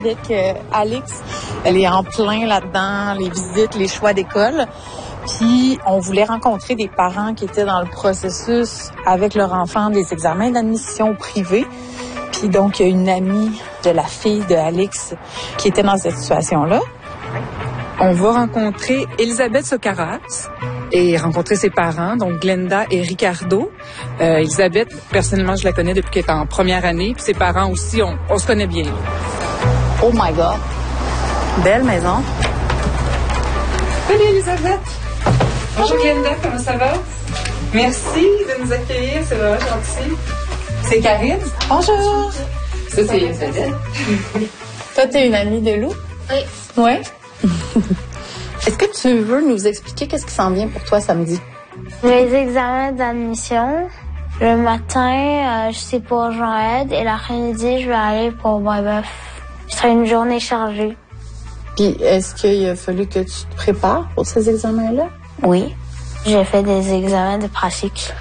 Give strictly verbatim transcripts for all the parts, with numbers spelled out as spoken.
Avec euh, Alix, elle est en plein là-dedans, les visites, les choix d'école. Puis, on voulait rencontrer des parents qui étaient dans le processus avec leur enfant des examens d'admission privés. Puis donc, il y a une amie de la fille de Alix qui était dans cette situation-là. On va rencontrer Elisabeth Socaras et rencontrer ses parents, donc Glenda et Ricardo. Euh, Elisabeth, personnellement, je la connais depuis qu'elle est en première année. Puis ses parents aussi, on, on se connaît bien. Oh my God! Belle maison. Salut Elisabeth! Bonjour Glenda, comment ça va? Merci de nous accueillir, c'est vraiment gentil. C'est Karine. Bonjour! Ça, c'est Elisabeth. Toi, t'es une amie de Lou? Oui. Ouais? Est-ce que tu veux nous expliquer qu'est-ce qui s'en vient pour toi samedi? Les examens d'admission. Le matin, euh, je sais pour Jean-Ed et l'après-midi, je vais aller pour Bois-Bœuf. Ce sera une journée chargée. Puis, est-ce qu'il a fallu que tu te prépares pour ces examens-là? Oui. J'ai fait des examens de pratique.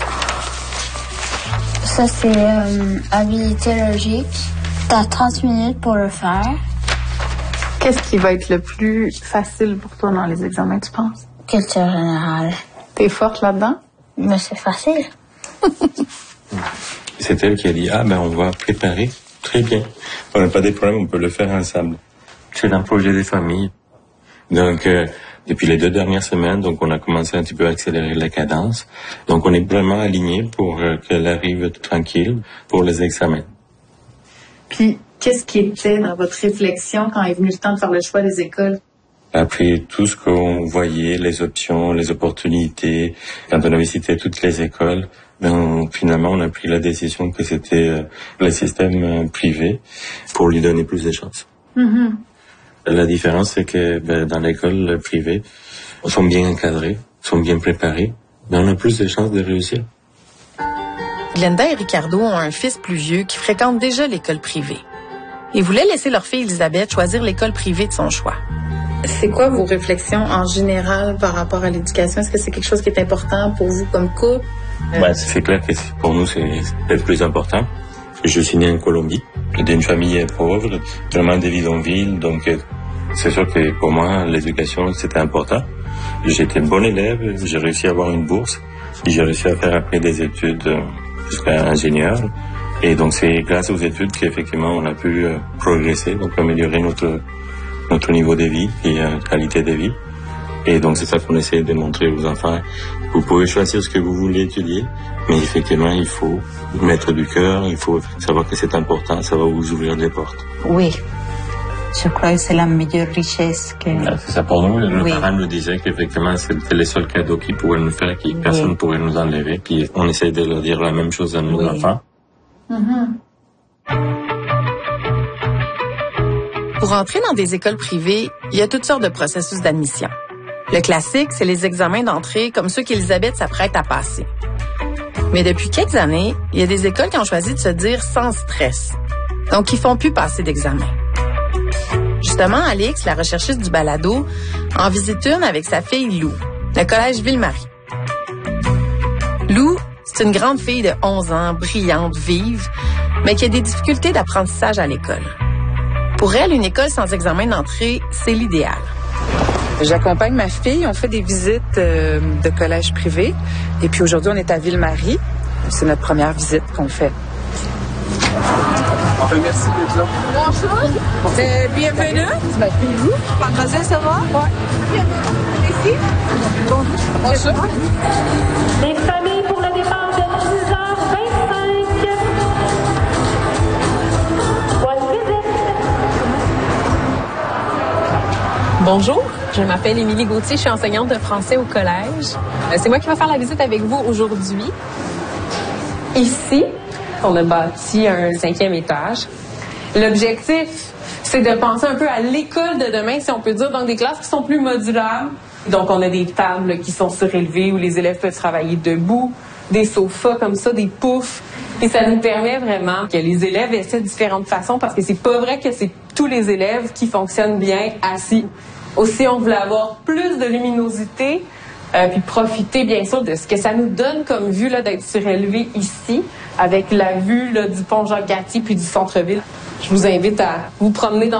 Ça, c'est euh, habilité logique. T'as trente minutes pour le faire. Qu'est-ce qui va être le plus facile pour toi dans les examens, tu penses? Culture générale. T'es forte là-dedans? Mais c'est facile. C'est elle qui a dit, ah ben on va préparer. Très bien. On n'a pas de problème, on peut le faire ensemble. C'est un projet de famille. Donc, euh, depuis les deux dernières semaines, donc on a commencé un petit peu à accélérer la cadence. Donc, on est vraiment alignés pour euh, qu'elle arrive tranquille pour les examens. Puis, qu'est-ce qui était dans votre réflexion quand est venu le temps de faire le choix des écoles? Après tout ce qu'on voyait, les options, les opportunités, quand on a visité toutes les écoles, ben, finalement, on a pris la décision que c'était euh, le système euh, privé pour lui donner plus de chances. Mm-hmm. La différence, c'est que ben, dans l'école privée, ils sont bien encadrés, sont bien préparés, ben, on a plus de chances de réussir. Glenda et Ricardo ont un fils plus vieux qui fréquente déjà l'école privée. Ils voulaient laisser leur fille Elisabeth choisir l'école privée de son choix. C'est quoi vos réflexions en général par rapport à l'éducation? Est-ce que c'est quelque chose qui est important pour vous comme couple? Ben, c'est clair que pour nous, c'est le plus important. Je suis né en Colombie, d'une famille pauvre, vraiment des bidonvilles, donc c'est sûr que pour moi, l'éducation, c'était important. J'étais bon élève, j'ai réussi à avoir une bourse, et j'ai réussi à faire après des études jusqu'à ingénieur. Et donc, c'est grâce aux études qu'effectivement, on a pu progresser, donc améliorer notre notre niveau de vie et euh, qualité de vie. Et donc, c'est ça qu'on essaie de montrer aux enfants. Vous pouvez choisir ce que vous voulez étudier, mais effectivement, il faut mettre du cœur, il faut savoir que c'est important, ça va vous ouvrir des portes. Oui, je crois que c'est la meilleure richesse que... Ah, c'est ça pour nous, nos oui. parents nous disaient qu'effectivement, c'était le seul cadeau qu'ils pouvaient nous faire, que personne ne oui. pourrait nous enlever. Puis on essaie de leur dire la même chose à nos oui. enfants. Mm-hmm. Pour entrer dans des écoles privées, il y a toutes sortes de processus d'admission. Le classique, c'est les examens d'entrée comme ceux qu'Elisabeth s'apprête à passer. Mais depuis quelques années, il y a des écoles qui ont choisi de se dire sans stress. Donc, ils font plus passer d'examen. Justement, Alix, la recherchiste du balado, en visite une avec sa fille Lou, le collège Ville-Marie. Lou, c'est une grande fille de onze ans, brillante, vive, mais qui a des difficultés d'apprentissage à l'école. Pour elle, une école sans examen d'entrée, c'est l'idéal. J'accompagne ma fille, on fait des visites euh, de collège privé. Et puis aujourd'hui, on est à Ville-Marie. C'est notre première visite qu'on fait. Enfin, merci d'être là. Bonjour. Euh, bienvenue. Ma fille Lou. Mademoiselle, ça va? Oui. Ici? Bonjour. Bonjour. Les familles pour le départ de dix heures vingt-cinq. Bonne visite. Bonjour, je m'appelle Émilie Gauthier, je suis enseignante de français au collège. C'est moi qui vais faire la visite avec vous aujourd'hui. Ici, on a bâti un cinquième étage. L'objectif, c'est de penser un peu à l'école de demain, si on peut dire, donc des classes qui sont plus modulables. Donc, on a des tables qui sont surélevées où les élèves peuvent travailler debout, des sofas comme ça, des poufs. Et ça nous permet vraiment que les élèves essaient différentes façons parce que c'est pas vrai que c'est tous les élèves qui fonctionnent bien assis. Aussi, on voulait avoir plus de luminosité Euh, puis profiter bien sûr de ce que ça nous donne comme vue là, d'être surélevé ici, avec la vue là, du pont Jacques-Cartier puis du centre-ville. Je vous invite à vous promener dans